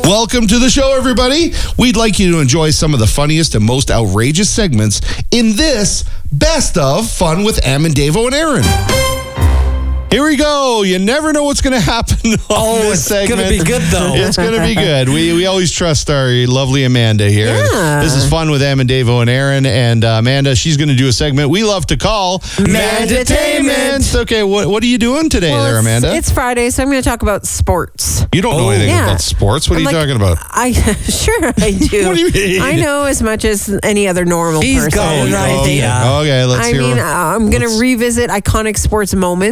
Welcome to the show, everybody. We'd like you to enjoy some of the funniest and most outrageous segments in this Best of Fun with Em and Davo and Aaron. Here we go. You never know what's going to happen on this segment. It's going to be good, though. It's going to be good. We always trust our lovely Amanda here. Yeah. This is Fun with Em and Davo and Aaron. And Amanda, she's going to do a segment we love to call Mandatainment. Okay, what are you doing today there, Amanda? It's Friday, so I'm going to talk about sports. You don't know anything about sports. What are you talking about? Sure I do. What do you mean? I know as much as any other normal person. He's going right. Okay, let's hear it. I'm going to revisit iconic sports moments.